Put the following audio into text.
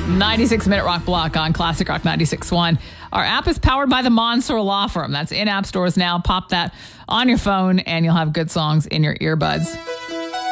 96-minute rock block on Classic Rock 96.1. Our app is powered by the Monsoor Law Firm. That's in app stores now. Pop that on your phone and you'll have good songs in your earbuds.